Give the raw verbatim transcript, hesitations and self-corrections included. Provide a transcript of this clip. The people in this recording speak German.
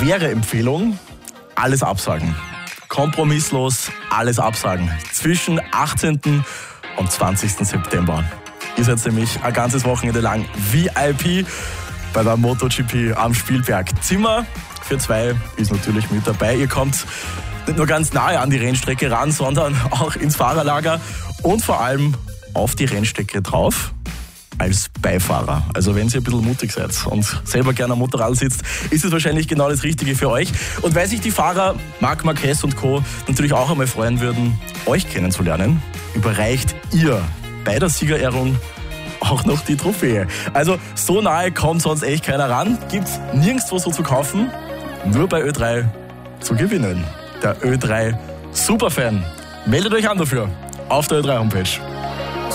schwere Empfehlung, alles absagen. Kompromisslos alles absagen. Zwischen achtzehnten und zwanzigsten September ist jetzt nämlich ein ganzes Wochenende lang V I P bei der MotoGP am Spielberg. Zimmer für zwei ist natürlich mit dabei. Ihr kommt nicht nur ganz nahe an die Rennstrecke ran, sondern auch ins Fahrerlager und vor allem auf die Rennstrecke drauf als Beifahrer. Also wenn ihr ein bisschen mutig seid und selber gerne am Motorrad sitzt, ist es wahrscheinlich genau das Richtige für euch. Und weil sich die Fahrer Marc Marquez und Co. natürlich auch einmal freuen würden, euch kennenzulernen, überreicht ihr bei der Siegerehrung auch noch die Trophäe. Also so nahe kommt sonst echt keiner ran. Gibt's nirgendwo so zu kaufen, nur bei Ö drei zu gewinnen. Der Ö drei Superfan. Meldet euch an dafür auf der Ö drei Homepage.